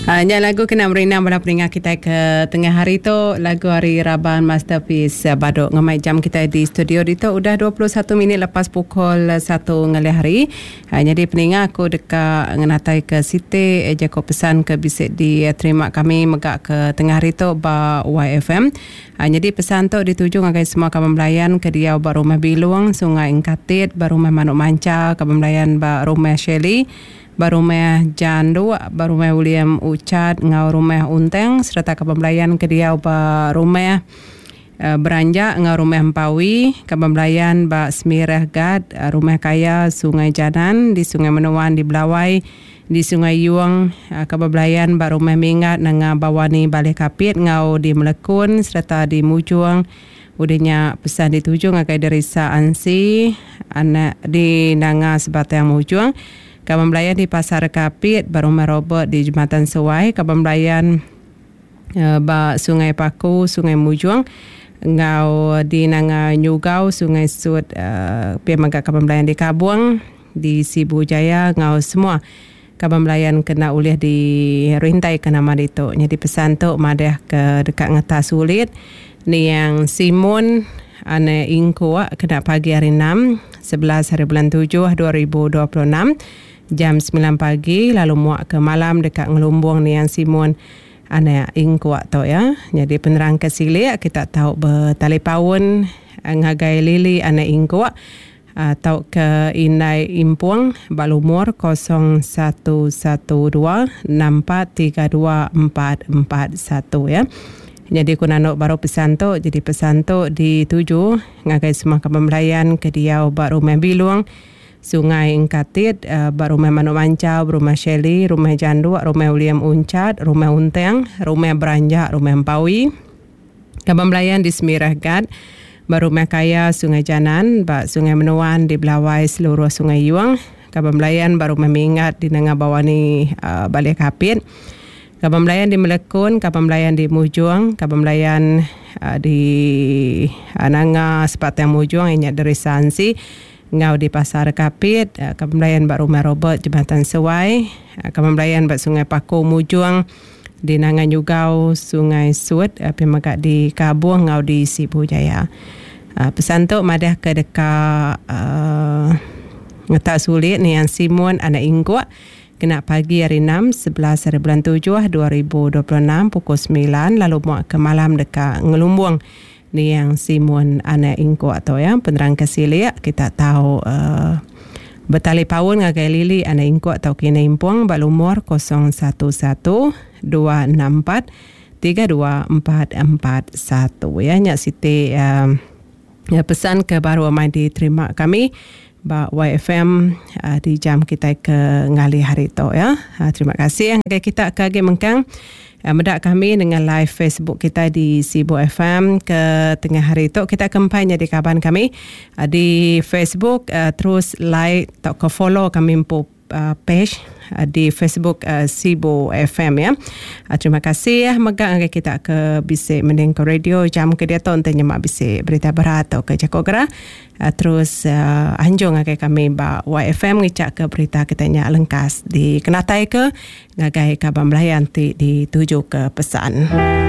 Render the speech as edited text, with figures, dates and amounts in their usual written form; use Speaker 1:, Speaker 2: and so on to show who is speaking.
Speaker 1: Nya lagu kena merina pada peringat kita ke tengah hari tu, lagu Hari Raban Masterpiece Baduk ngamai jam kita di studio di tu udah 21 minit lepas pukul 1 ngali hari. Jadi peningat aku dekat ngenatai ke Siti Jakob pesan ke bisik di terima kami megak ke tengah hari tu ba YFM. Jadi pesan tu dituju ngagai semua kawan melayan ke dia ba Rumah Biluang, Sungai Ingkatit, ba Rumah Manuk Manca, kawan melayan ba Rumah Shelly, Barumah Jandu, Barumah William Ucad, Ngau Rumah Unteng, serta kepembelayan Kediau Barumah Beranjak, Ngau Rumah Empawi, kepembelayan Bak Semirah Gad, Rumah Kaya Sungai Janan, di Sungai Menuan di Belawai, di Sungai Yuang, kepembelayan Bak Rumah Mingat, Nanga Bawani Balai Kapit, Ngau di Melekun, serta di Mujuang. Udahnya pesan dituju ngakai dari Sa Ansi, anak di Nanga Sebatang Mujuang. Kabambelayan di Pasar Kapit, Barumah Robert di Jembatan Sewai, kabambelayan ba Sungai Paku, Sungai Mujuang, ngau di Nanga Nyugau, Sungai Sud, pemaga kabambelayan di Kabuang, di Sibu Jaya, ngau semua kabambelayan kena ulih di Rintai ke nama itu. Jadi pesan tu madah ke dekat ngata sulit ni yang Simon ane Ingkua kena pagi hari 6 11 hari bulan 7 2026 jam 9 pagi lalu muak ke malam dekat Ngelumbung ni yang Simon ane Ingkua tu ya. Jadi penerang ke sili kita tahu bertalipawun ngagai Lili ane Ingkua atau ke Inai Impuang balumur 011264324441 ya. Jadi kunanok baru pesan tu, jadi pesan tu dituju ngagai semua kepembelayan ke dia ba Rumah Biluang, Sungai Ingkatit, ba Rumah Manuk Manca, Rumah Shelly, Rumah Jandu, Rumah William Uncad, Rumah Unteng, Rumah Beranjak, Rumah Empawi, kepembelayan di Semirah Gad, ba Rumah Kaya Sungai Janan, ba Sungai Menuan di Belawai seluruh Sungai Yuang, kepembelayan ba Rumah Mingat di Nanga Bawani Balai Kapit, kabambelayan di Melekun, kabambelayan di Mujuang, kabambelayan di Nanga Sebatang Mujuang inya dari Sansi, ngau di Pasar Kapit, kabambelayan ba Rumah Robert Jembatan Sewai, kabambelayan ba Sungai Paku Mujuang, di Nanga Nyugau, Sungai Sud, pemagak di Kabuang, ngau di Sibu Jaya. Pesan tu madah ke dekat ngetak sulit ni yang Simon anak Ingkua kena pagi hari 6 11 hari bulan 7 2026 pukul 9 lalu muak ke malam dekat Ngelumbung ni yang Simon anak Ingkua tu ya. Penerang kesili kita tahu bertali pawun ngagai Lili anak Ingkua atau kena Impuang balumur 011264324441 ya. Nyak Siti pesan ke baru amai diterima kami ba YFM di jam kita ke ngali hari tu ya. Terima kasih yang kita kage mengkang medak kami dengan live Facebook kita di Sibu FM ke tengah hari tu. Kita kempai jadi kaban kami di Facebook, terus like atau ke follow kami page di Facebook Sibu FM ya. Terima kasih ya megak kita ke bisik mending ke radio jam ke dia tu untuk nyemak bisik berita berat atau ke Jakogera. Terus anjung ngagai kami ba YFM ngicak ke berita kitanya lengkas di kenatai ke ngagai kabar melayan dituju ke pesan.